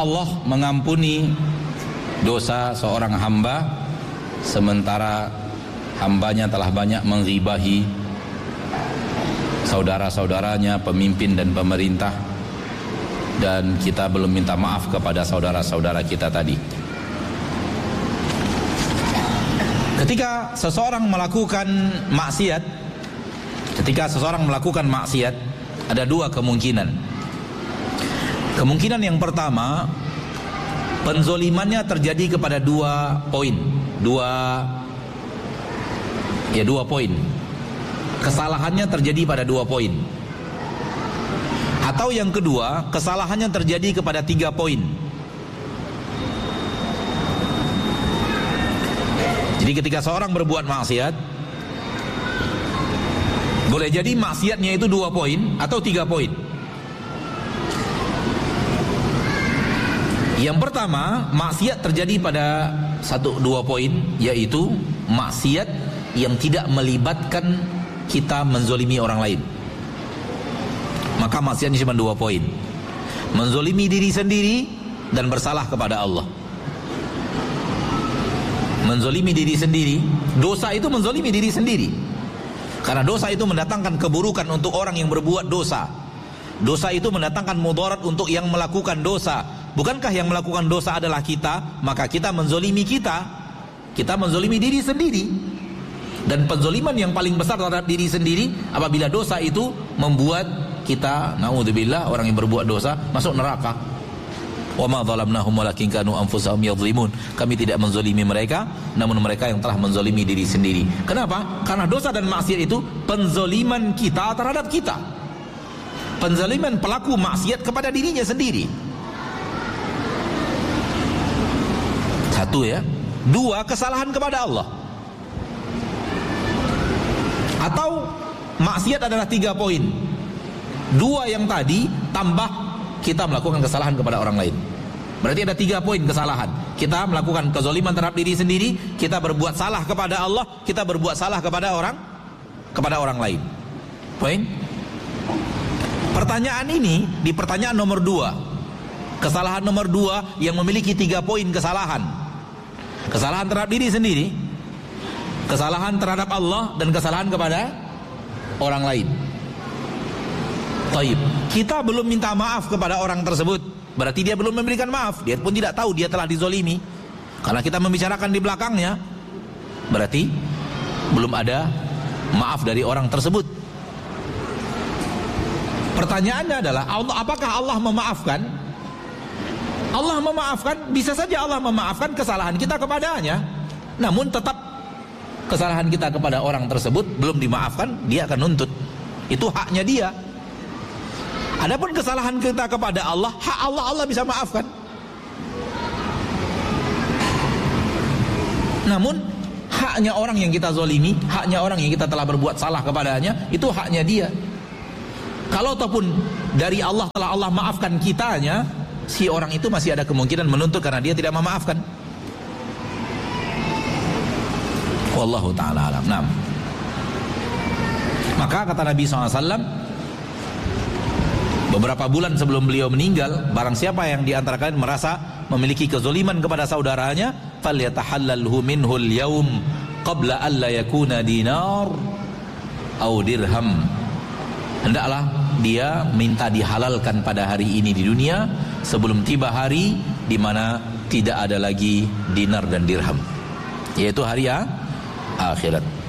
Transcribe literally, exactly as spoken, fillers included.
Allah mengampuni dosa seorang hamba sementara hambanya telah banyak menghibahi saudara-saudaranya, pemimpin dan pemerintah, dan kita belum minta maaf kepada saudara-saudara kita tadi. Ketika seseorang melakukan maksiat, ketika seseorang melakukan maksiat, ada dua kemungkinan. Kemungkinan yang pertama, penzolimannya terjadi kepada dua poin, dua ya dua poin. Kesalahannya terjadi pada dua poin. Atau yang kedua, kesalahannya terjadi kepada tiga poin. Jadi ketika seorang berbuat maksiat, boleh jadi maksiatnya itu dua poin atau tiga poin. Yang pertama, maksiat terjadi pada satu dua poin, yaitu maksiat yang tidak melibatkan kita menzolimi orang lain. Maka maksiatnya cuma dua poin: menzolimi diri sendiri dan bersalah kepada Allah. Menzolimi diri sendiri, dosa itu menzolimi diri sendiri, karena dosa itu mendatangkan keburukan untuk orang yang berbuat dosa. Dosa itu mendatangkan mudarat untuk yang melakukan dosa. Bukankah yang melakukan dosa adalah kita? Maka kita menzolimi kita, kita menzolimi diri sendiri. Dan penzoliman yang paling besar terhadap diri sendiri apabila dosa itu membuat kita, naudzubillah, orang yang berbuat dosa masuk neraka. Wa ma zalamnahum walakin kanu anfusahum yadhlimun. Kami tidak menzolimi mereka, namun mereka yang telah menzolimi diri sendiri. Kenapa? Karena dosa dan maksiat itu penzoliman kita terhadap kita. Penzoliman pelaku maksiat kepada dirinya sendiri. Satu ya. Dua, kesalahan kepada Allah. Atau maksiat adalah tiga poin. Dua yang tadi tambah kita melakukan kesalahan kepada orang lain. Berarti ada tiga poin kesalahan. Kita melakukan kezaliman terhadap diri sendiri, kita berbuat salah kepada Allah, kita berbuat salah kepada orang kepada orang lain. Poin. Pertanyaan ini di pertanyaan nomor dua, kesalahan nomor dua yang memiliki tiga poin kesalahan. Kesalahan terhadap diri sendiri, kesalahan terhadap Allah, dan kesalahan kepada orang lain. Taib. Kita belum minta maaf kepada orang tersebut, berarti dia belum memberikan maaf. Dia pun tidak tahu dia telah dizolimi. Karena kita membicarakan di belakangnya, berarti belum ada maaf dari orang tersebut. Pertanyaannya adalah, Allah, apakah Allah memaafkan? Allah memaafkan, bisa saja Allah memaafkan kesalahan kita kepadanya. Namun tetap kesalahan kita kepada orang tersebut belum dimaafkan, dia akan nuntut. Itu haknya dia. Adapun kesalahan kita kepada Allah, hak Allah, Allah bisa maafkan. Namun haknya orang yang kita zolimi, haknya orang yang kita telah berbuat salah kepadanya, itu haknya dia. Kalau ataupun dari Allah telah Allah maafkan kitanya, si orang itu masih ada kemungkinan menuntut karena dia tidak memaafkan. Wallahu ta'ala alam. Nah, maka kata Nabi shallallahu alaihi wasallam beberapa bulan sebelum beliau meninggal, barang siapa yang diantara kalian merasa memiliki kezoliman kepada saudaranya, falyatahallalhu minhul yaum qabla an la yakuna dinar au dirham. Hendaklah dia minta dihalalkan pada hari ini di dunia sebelum tiba hari di mana tidak ada lagi dinar dan dirham, yaitu hari ya akhirat.